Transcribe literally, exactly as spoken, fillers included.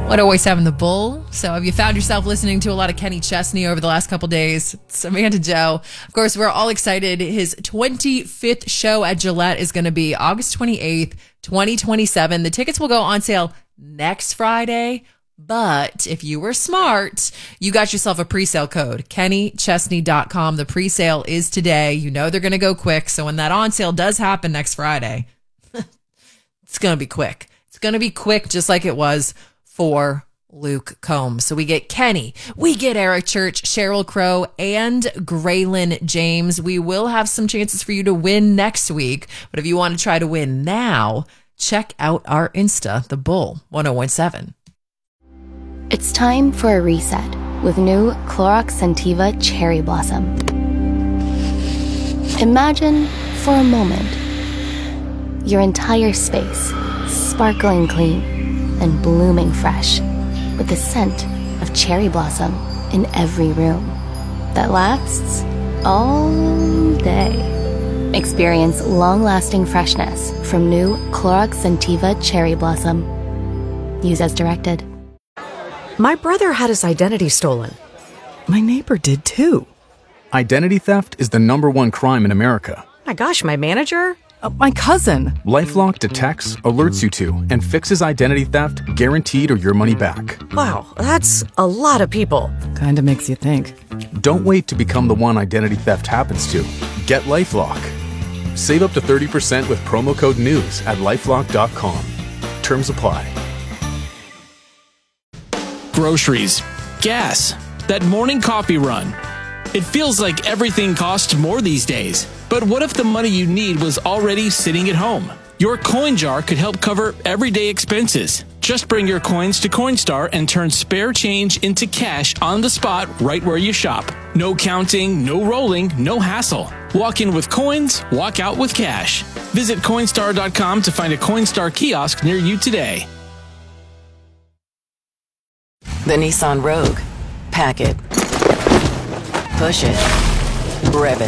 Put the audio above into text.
What always having the bull. So have you found yourself listening to a lot of Kenny Chesney over the last couple days? It's Amanda Joe. Of course, we're all excited. His twenty-fifth show at Gillette is going to be August twenty-eighth, twenty twenty-seven. The tickets will go on sale next Friday. But if you were smart, you got yourself a pre-sale code, kenny chesney dot com. The pre-sale is today. You know they're going to go quick. So when that on sale does happen next Friday, it's going to be quick. It's going to be quick just like it was for Luke Combs. So we get Kenny, we get Eric Church, Sheryl Crow, and Graylin James. We will have some chances for you to win next week. But if you want to try to win now, check out our Insta, The Bull one oh one seven. It's time for a reset with new Clorox Scentiva Cherry Blossom. Imagine for a moment your entire space sparkling clean and blooming fresh with the scent of cherry blossom in every room that lasts all day. Experience long-lasting freshness from new Clorox Scentiva Cherry Blossom. Use as directed. My brother had his identity stolen. My neighbor did too. Identity theft is the number one crime in America. My gosh, my manager? Uh, my cousin. LifeLock detects, alerts you to, and fixes identity theft guaranteed or your money back. Wow, that's a lot of people. Kinda makes you think. Don't wait to become the one identity theft happens to. Get LifeLock. Save up to thirty percent with promo code NEWS at lifelock dot com. Terms apply. Groceries, gas, that morning coffee run. It feels like everything costs more these days. But what if the money you need was already sitting at home? Your coin jar could help cover everyday expenses. Just bring your coins to Coinstar and turn spare change into cash on the spot right where you shop. No counting, no rolling, no hassle. Walk in with coins, walk out with cash. Visit Coinstar dot com to find a Coinstar kiosk near you today. The Nissan Rogue. Pack it. Push it. Rev it.